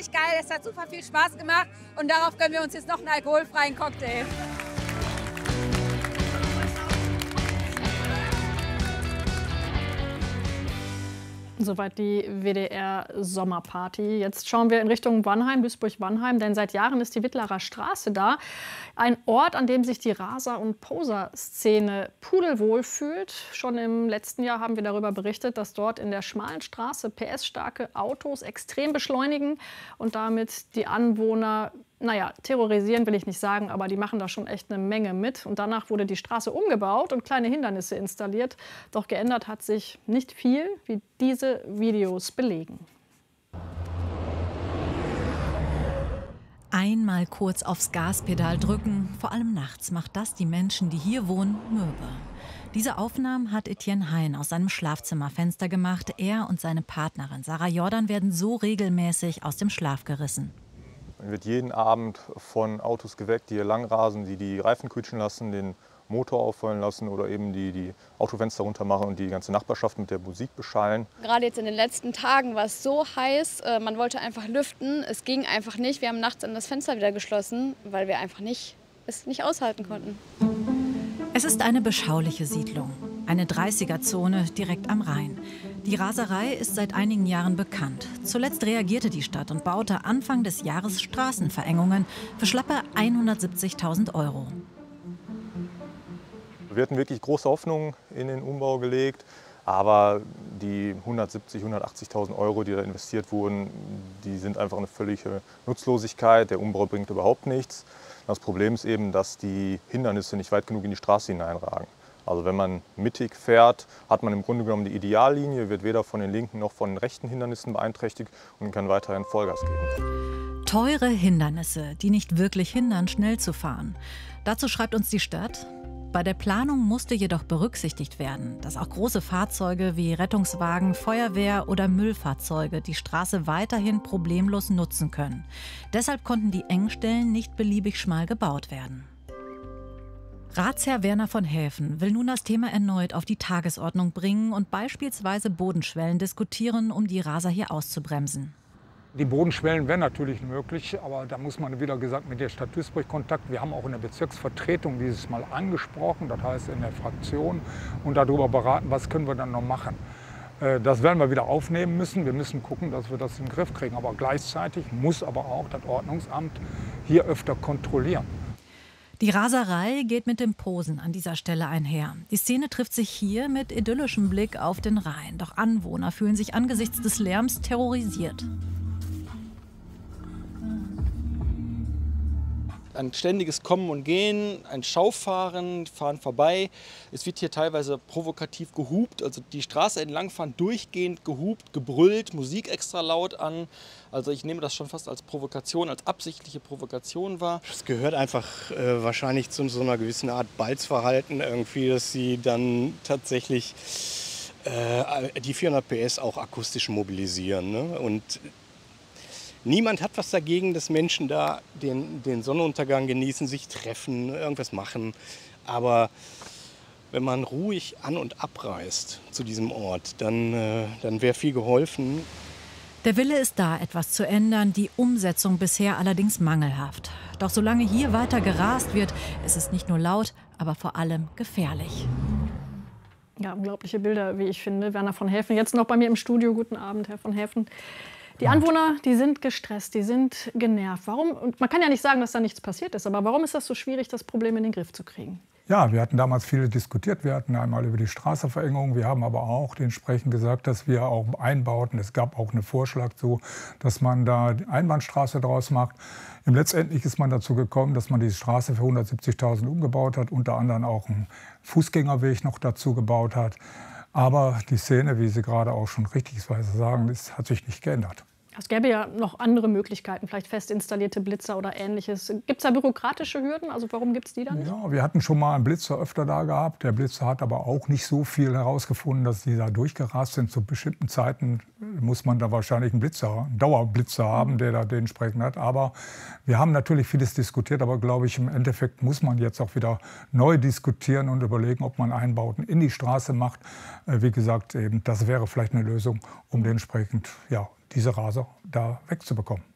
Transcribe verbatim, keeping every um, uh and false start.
richtig geil, es hat super viel Spaß gemacht und darauf gönnen wir uns jetzt noch einen alkoholfreien Cocktail. Soweit die W D R-Sommerparty. Jetzt schauen wir in Richtung Wannheim, Duisburg-Wannheim, denn seit Jahren ist die Wittlerer Straße da. Ein Ort, an dem sich die Raser- und Poser-Szene pudelwohl fühlt. Schon im letzten Jahr haben wir darüber berichtet, dass dort in der schmalen Straße P S-starke Autos extrem beschleunigen und damit die Anwohner, naja, terrorisieren will ich nicht sagen, aber die machen da schon echt eine Menge mit. Und danach wurde die Straße umgebaut und kleine Hindernisse installiert. Doch geändert hat sich nicht viel, wie diese Videos belegen. Einmal kurz aufs Gaspedal drücken, vor allem nachts macht das die Menschen, die hier wohnen, mürbe. Diese Aufnahmen hat Etienne Hein aus seinem Schlafzimmerfenster gemacht. Er und seine Partnerin Sarah Jordan werden so regelmäßig aus dem Schlaf gerissen. Man wird jeden Abend von Autos geweckt, die hier langrasen, die die Reifen quietschen lassen, den Motor auffallen lassen oder eben die, die Autofenster runter machen und die ganze Nachbarschaft mit der Musik beschallen. Gerade jetzt in den letzten Tagen war es so heiß, man wollte einfach lüften. Es ging einfach nicht. Wir haben nachts dann das Fenster wieder geschlossen, weil wir einfach nicht, es nicht aushalten konnten. Es ist eine beschauliche Siedlung, eine dreißiger-Zone direkt am Rhein. Die Raserei ist seit einigen Jahren bekannt. Zuletzt reagierte die Stadt und baute Anfang des Jahres Straßenverengungen für schlappe hundertsiebzigtausend Euro. Wir hatten wirklich große Hoffnungen in den Umbau gelegt, aber die hundertsiebzigtausend, hundertachtzigtausend Euro, die da investiert wurden, die sind einfach eine völlige Nutzlosigkeit. Der Umbau bringt überhaupt nichts. Das Problem ist eben, dass die Hindernisse nicht weit genug in die Straße hineinragen. Also wenn man mittig fährt, hat man im Grunde genommen die Ideallinie, wird weder von den linken noch von den rechten Hindernissen beeinträchtigt und kann weiterhin Vollgas geben. Teure Hindernisse, die nicht wirklich hindern, schnell zu fahren. Dazu schreibt uns die Stadt: Bei der Planung musste jedoch berücksichtigt werden, dass auch große Fahrzeuge wie Rettungswagen, Feuerwehr oder Müllfahrzeuge die Straße weiterhin problemlos nutzen können. Deshalb konnten die Engstellen nicht beliebig schmal gebaut werden. Ratsherr Werner von Häfen will nun das Thema erneut auf die Tagesordnung bringen und beispielsweise Bodenschwellen diskutieren, um die Raser hier auszubremsen. Die Bodenschwellen wären natürlich möglich, aber da muss man wieder gesagt mit der Stadt Duisburg Kontakt. Wir haben auch in der Bezirksvertretung dieses Mal angesprochen, das heißt in der Fraktion, und darüber beraten, was können wir dann noch machen. Das werden wir wieder aufnehmen müssen. Wir müssen gucken, dass wir das in den Griff kriegen. Aber gleichzeitig muss aber auch das Ordnungsamt hier öfter kontrollieren. Die Raserei geht mit dem Posen an dieser Stelle einher. Die Szene trifft sich hier mit idyllischem Blick auf den Rhein. Doch Anwohner fühlen sich angesichts des Lärms terrorisiert. Ein ständiges Kommen und Gehen, ein Schaufahren, fahren vorbei. Es wird hier teilweise provokativ gehupt, also die Straße entlangfahren, durchgehend gehupt, gebrüllt, Musik extra laut an. Also ich nehme das schon fast als Provokation, als absichtliche Provokation wahr. Es gehört einfach äh, wahrscheinlich zu so einer gewissen Art Balzverhalten irgendwie, dass sie dann tatsächlich äh, die vierhundert P S auch akustisch mobilisieren, ne? Und niemand hat was dagegen, dass Menschen da den, den Sonnenuntergang genießen, sich treffen, irgendwas machen. Aber wenn man ruhig an- und abreist zu diesem Ort, dann, äh, dann wäre viel geholfen. Der Wille ist da, etwas zu ändern, die Umsetzung bisher allerdings mangelhaft. Doch solange hier weiter gerast wird, ist es nicht nur laut, aber vor allem gefährlich. Ja, unglaubliche Bilder, wie ich finde. Werner von Häfen, jetzt noch bei mir im Studio. Guten Abend, Herr von Häfen. Die Anwohner, die sind gestresst, die sind genervt. Warum? Und man kann ja nicht sagen, dass da nichts passiert ist, aber warum ist das so schwierig, das Problem in den Griff zu kriegen? Ja, wir hatten damals viel diskutiert. Wir hatten einmal über die Straßenverengung. Wir haben aber auch entsprechend gesagt, dass wir auch einbauten. Es gab auch einen Vorschlag zu, dass man da die Einbahnstraße draus macht. Im Letztendlich ist man dazu gekommen, dass man die Straße für hundertsiebzigtausend umgebaut hat, unter anderem auch einen Fußgängerweg noch dazu gebaut hat. Aber die Szene, wie Sie gerade auch schon richtigerweise sagen, ist, hat sich nicht geändert. Es gäbe ja noch andere Möglichkeiten, vielleicht fest installierte Blitzer oder Ähnliches. Gibt es da bürokratische Hürden? Also warum gibt es die da nicht? Ja, wir hatten schon mal einen Blitzer öfter da gehabt. Der Blitzer hat aber auch nicht so viel herausgefunden, dass die da durchgerast sind. Zu bestimmten Zeiten muss man da wahrscheinlich einen Blitzer, einen Dauerblitzer haben, der da dementsprechend hat. Aber wir haben natürlich vieles diskutiert, aber glaube ich, im Endeffekt muss man jetzt auch wieder neu diskutieren und überlegen, ob man Einbauten in die Straße macht. Wie gesagt, eben, das wäre vielleicht eine Lösung, um dementsprechend ja, diese Raser da wegzubekommen.